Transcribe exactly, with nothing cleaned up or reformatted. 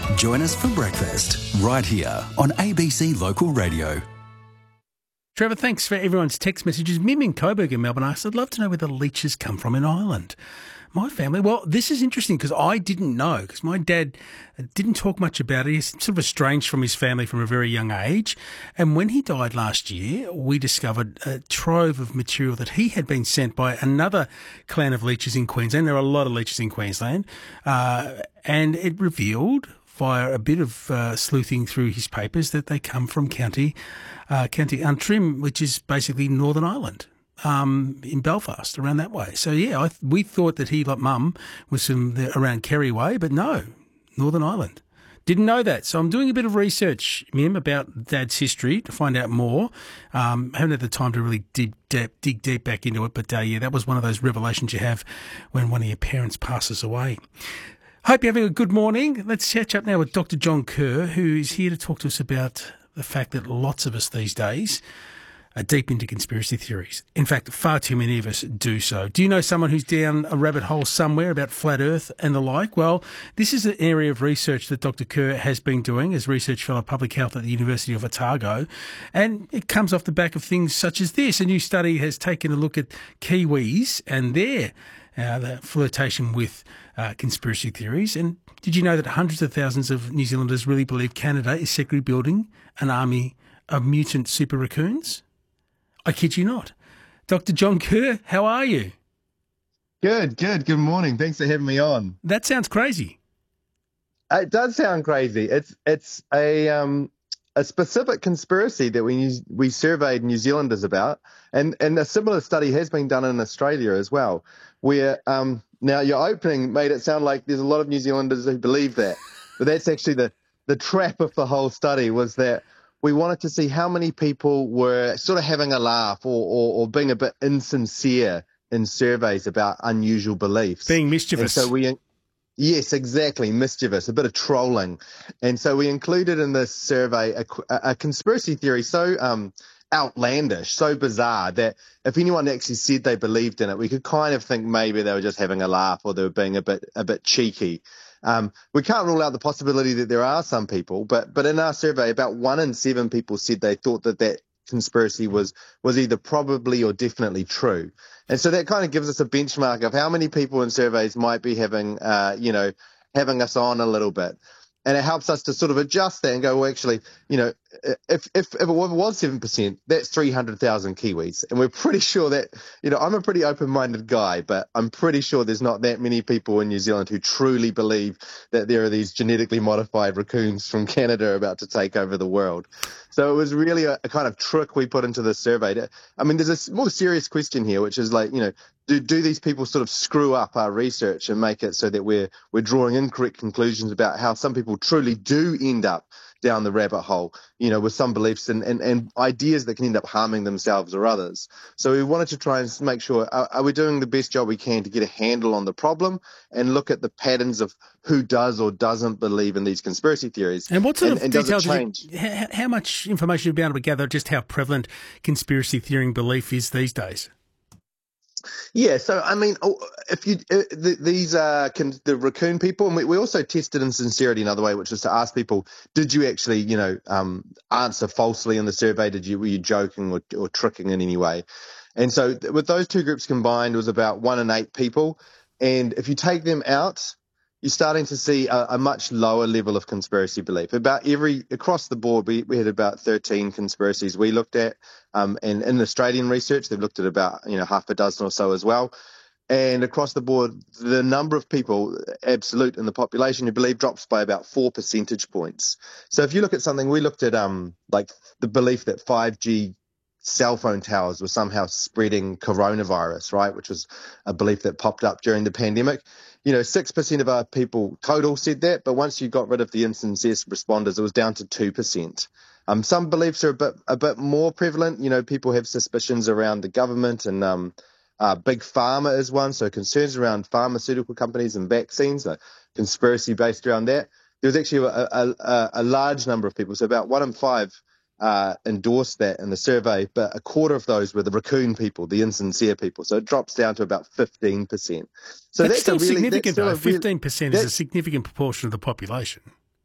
Join us for breakfast right here on A B C Local Radio. Trevor, thanks for everyone's text messages. Mim in Coburg in Melbourne asked, I'd love to know where the leeches come from in Ireland. My family, well, this is interesting because I didn't know, because my dad didn't talk much about it. He's sort of estranged from his family from a very young age. And when he died last year, we discovered a trove of material that he had been sent by another clan of leeches in Queensland. There are a lot of leeches in Queensland. Uh, and it revealed via a bit of uh, sleuthing through his papers that they come from County, uh, County Antrim, which is basically Northern Ireland. Um, in Belfast, around that way. So, yeah, I, we thought that he, like Mum, was from the, around Kerry way, but no, Northern Ireland. Didn't know that. So I'm doing a bit of research, Mim, about Dad's history to find out more. Um, haven't had the time to really dig deep, dig deep back into it, but, uh, yeah, that was one of those revelations you have when one of your parents passes away. Hope you're having a good morning. Let's catch up now with Doctor John Kerr, who is here to talk to us about the fact that lots of us these days are deep into conspiracy theories. In fact, far too many of us do so. Do you know someone who's down a rabbit hole somewhere about flat Earth and the like? Well, this is an area of research that Doctor Kerr has been doing as Research Fellow of Public Health at the University of Otago. And it comes off the back of things such as this. A new study has taken a look at Kiwis and their uh, the flirtation with uh, conspiracy theories. And did you know that hundreds of thousands of New Zealanders really believe Canada is secretly building an army of mutant super raccoons? I kid you not. Doctor John Kerr, how are you? Good, good. Good morning. Thanks for having me on. That sounds crazy. It does sound crazy. It's it's a um a specific conspiracy that we we surveyed New Zealanders about, and and a similar study has been done in Australia as well. Where um now your opening made it sound like there's a lot of New Zealanders who believe that, but that's actually the the trap of the whole study was that we wanted to see how many people were sort of having a laugh or, or, or being a bit insincere in surveys about unusual beliefs. Being mischievous. And so we, yes, exactly, mischievous, a bit of trolling. And so we included in this survey a, a conspiracy theory so um, outlandish, so bizarre that if anyone actually said they believed in it, we could kind of think maybe they were just having a laugh or they were being a bit a bit cheeky. Um, we can't rule out the possibility that there are some people, but but in our survey, about one in seven people said they thought that that conspiracy was was either probably or definitely true. And so that kind of gives us a benchmark of how many people in surveys might be having, uh, you know, having us on a little bit. And it helps us to sort of adjust that and go, well, actually, you know, if if, if it was seven percent, that's three hundred thousand Kiwis. And we're pretty sure that, you know, I'm a pretty open-minded guy, but I'm pretty sure there's not that many people in New Zealand who truly believe that there are these genetically modified raccoons from Canada about to take over the world. So it was really a, a kind of trick we put into the survey. To, I mean, there's a more serious question here, which is like, you know, do do these people sort of screw up our research and make it so that we're we're drawing incorrect conclusions about how some people truly do end up down the rabbit hole, you know, with some beliefs and, and, and ideas that can end up harming themselves or others. So we wanted to try and make sure, are, are we doing the best job we can to get a handle on the problem and look at the patterns of who does or doesn't believe in these conspiracy theories? And what sort and, of and details, does it change? You, how, how much information have you been able to gather just how prevalent conspiracy theory belief is these days? Yeah, so I mean, if you uh, the, these uh, can, the raccoon people, and we, we also tested insincerity another way, which was to ask people, did you actually, you know, um, answer falsely in the survey? Did you were you joking or, or tricking in any way? And so with those two groups combined, it was about one in eight people. And if you take them out, you're starting to see a, a much lower level of conspiracy belief. About every, across the board, we, we had about thirteen conspiracies we looked at. Um, and in Australian research, they've looked at about, you know, half a dozen or so as well. And across the board, the number of people, absolute in the population who believe drops by about four percentage points. So if you look at something, we looked at um like the belief that five G cell phone towers were somehow spreading coronavirus, right, which was a belief that popped up during the pandemic. You know, six percent of our people total said that, but once you got rid of the insincere responders, it was down to two percent. Um, some beliefs are a bit a bit more prevalent. You know, people have suspicions around the government and um, uh, big pharma is one, so concerns around pharmaceutical companies and vaccines, a conspiracy based around that. There was actually a, a, a large number of people, so about one in five uh, endorsed that in the survey, but a quarter of those were the raccoon people, the insincere people. So it drops down to about fifteen percent. So that's, that's still a really, significant, that's though. still a fifteen percent really, is a significant proportion of the population.